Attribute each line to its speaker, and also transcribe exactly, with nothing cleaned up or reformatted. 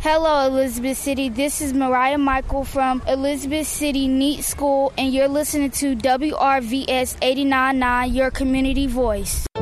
Speaker 1: Hello, Elizabeth City. This is Mariah Michael from Elizabeth City Neat School, and you're listening to W R V S eighty-nine point nine, your community voice.